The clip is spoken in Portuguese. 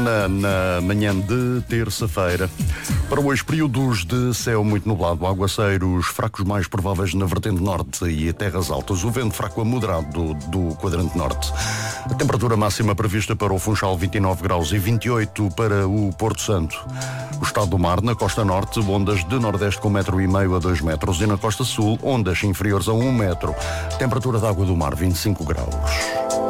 Na manhã de terça-feira. Para hoje, períodos de céu muito nublado, aguaceiros fracos mais prováveis na vertente norte e terras altas, o vento fraco a moderado do quadrante norte. A temperatura máxima prevista para o Funchal 29 graus e 28 para o Porto Santo. O estado do mar, na costa norte, ondas de nordeste com 1,5 m a 2 metros e na costa sul, ondas inferiores a 1 metro. Temperatura da água do mar 25 graus.